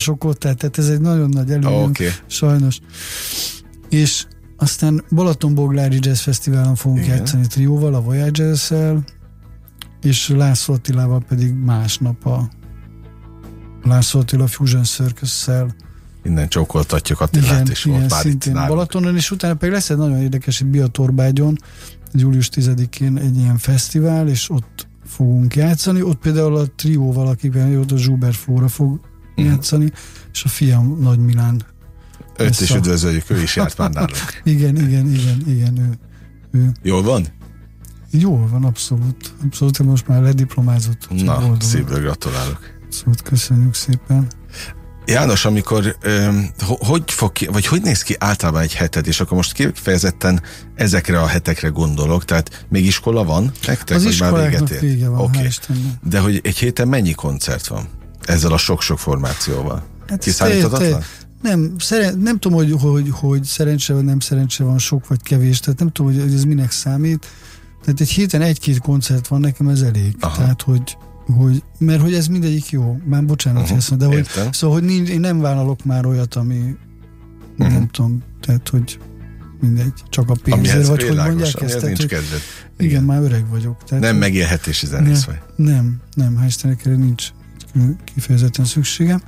mások ott, tehát ez egy nagyon nagy előnyöm, sajnos. És aztán Balatonboglári Jazz Fesztiválon fogunk játszani trióval, a Voyagers-szel, és László Attilával pedig másnap a László Attila Fusion Circus-szel. Innen csókoltatjuk Attilát, és ott már szintén Balatonon, és utána pedig lesz egy nagyon érdekes, egy Biatorbágyon, július 10-én egy ilyen fesztivál, és ott fogunk játszani. Ott például a trióval, akikben ott a Zsuber Flóra fog játszani, és a fiam Nagy Milán. Őt is üdvözöljük, ő is járt már nálunk. igen, ő. Jól van? Jól van, abszolút, most már lediplomázott. Na, szívből gratulálok. Abszolút, köszönjük szépen. János, amikor hogy néz ki általában egy heted, és akkor most kifejezetten ezekre a hetekre gondolok, tehát még iskola van nektek? Az iskoláknak vége van, okay. De hogy egy héten mennyi koncert van ezzel a sok-sok formációval? Hát kiszámíthatatlan? Nem tudom, hogy szerencse vagy nem szerencse van, sok vagy kevés, tehát nem tudom, hogy ez minek számít. Tehát egy héten 1-2 koncert van, nekem ez elég. Aha. Tehát, mert hogy ez mindegyik jó. Már bocsánat, de hogy, szóval, hogy én nem vállalok már olyat, ami nem tudom, tehát, hogy mindegy, csak a pénzért, vagy hogy mondják ezt. Nincs kedved. Igen, már öreg vagyok. Tehát, nem megélhetési zenész vagy. Nem, hál' Istennek erre nincs kifejezetten szükségem.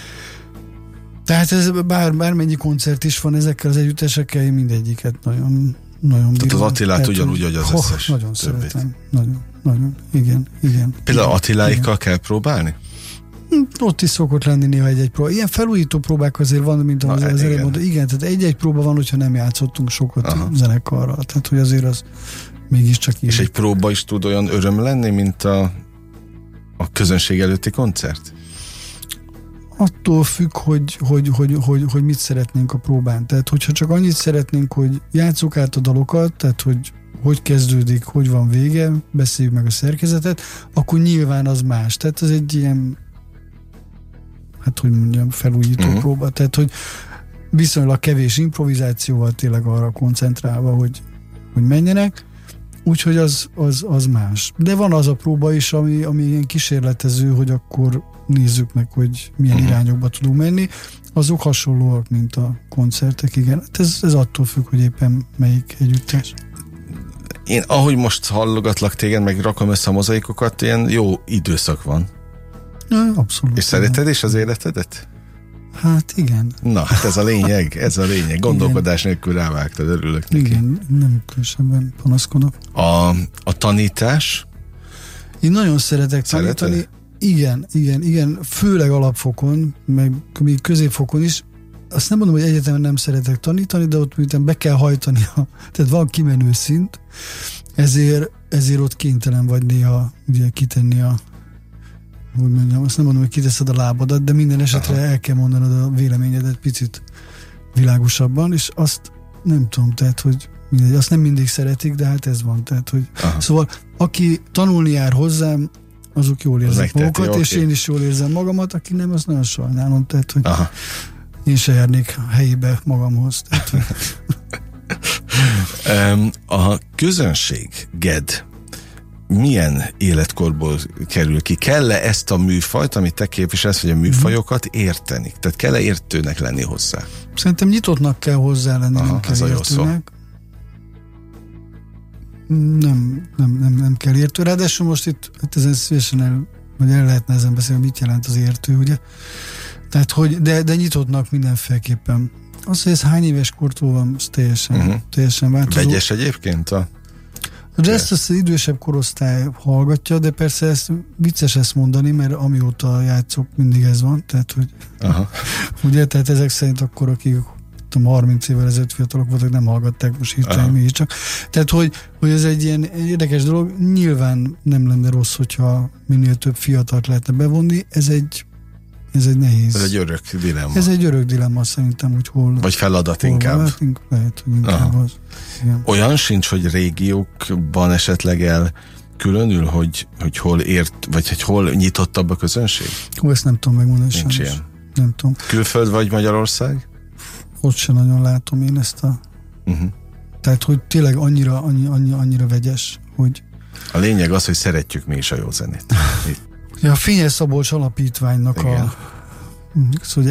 Tehát ez bármennyi koncert is van ezekkel az együttesekkel, én mindegyiket nagyon bírom. Tehát az Attilát ugyanúgy, hogy az összes nagyon többit. Szeretem, nagyon, igen. Például Attiláikkal kell próbálni? Ott is szokott lenni néha egy próba. Ilyen felújító próbák azért van, mint az előbb mondta. Igen, tehát egy próba van, hogyha nem játszottunk sokat zenekarral. Tehát, hogy azért az mégiscsak így. És egy próba is tud olyan öröm lenni, mint a közönség előtti koncert? Attól függ, hogy mit szeretnénk a próbán. Tehát, hogyha csak annyit szeretnénk, hogy játsszuk át a dalokat, tehát, hogy kezdődik, hogy van vége, beszéljük meg a szerkezetet, akkor nyilván az más. Tehát ez egy ilyen, hát hogy mondjam, felújító próba. Tehát, hogy viszonylag kevés improvizációval, tényleg arra koncentrálva, hogy menjenek, úgyhogy az más. De van az a próba is, ami ilyen kísérletező, hogy akkor nézzük meg, hogy milyen irányokba tudunk menni. Azok hasonlóak, mint a koncertek, igen. Hát ez attól függ, hogy éppen melyik együttes. Én, ahogy most hallogatlak téged, meg rakom össze a mozaikokat, ilyen jó időszak van. Abszolút. És szereted is az életedet? Hát igen. Na, hát ez a lényeg. Gondolkodás nélkül rávágtad, örülök neki. Igen, nem különösebben panaszkodok. A tanítás? Én nagyon szeretek tanítani. Igen, főleg alapfokon, meg még középfokon is. Azt nem mondom, hogy egyetemen nem szeretek tanítani, de ott miután be kell hajtani, tehát van kimenő szint, ezért ott kénytelen vagy néha ugye kitenni hogy mondjam, azt nem mondom, hogy kiteszed a lábadat, de minden esetre el kell mondanod a véleményedet picit világosabban, és azt nem tudom, tehát, hogy mindegy, azt nem mindig szeretik, de hát ez van, tehát, hogy szóval aki tanulni jár hozzám, azok jól érzik magukat, és én is jól érzem magamat, aki nem, azt nagyon sajnálom, tehát, hogy én se járnék helyébe magamhoz. Tehát, a közönséged milyen életkorból kerül ki? Kell-e ezt a műfajt, amit te képviselsz, vagy a műfajokat érteni? Tehát kell-e értőnek lenni hozzá? Szerintem nyitottnak kell hozzá lenni, nem kell értőnek. Nem kell értő. Ráadásul most itt ezen szívesen el lehetne ezen beszélni, mit jelent az értő, ugye? Tehát, hogy, de nyitottnak mindenféleképpen. Az, hogy ez hány éves kortól van, az teljesen változó. Vegyes egyébként a jazz az idősebb korosztály hallgatja, de persze ez vicces ezt mondani, mert amióta játszok, mindig ez van, tehát, hogy ugye, tehát ezek szerint akkor, akik 30 évvel ezelőtt fiatalok voltak, nem hallgatták, most hirtelen mégiscsak. Tehát, hogy ez egy ilyen érdekes dolog, nyilván nem lenne rossz, hogyha minél több fiatalt lehetne bevonni, ez egy nehéz. Ez egy örök dilemma. Ez egy örök dilemma szerintem, hogy hol... Vagy feladat inkább. Lehet, hogy inkább az. Igen. Olyan sincs, hogy régiókban esetleg elkülönül, hogy hol ért, vagy hogy hol nyitottabb a közönség? Ezt nem tudom megmondani. Nincs ilyen. Nem tudom. Külföld vagy Magyarország? Ott sem nagyon látom én ezt a... Tehát, hogy tényleg annyira vegyes, hogy... A lényeg az, hogy szeretjük mi is a jó zenét. A Fényes Szabolcs Alapítványnak szóval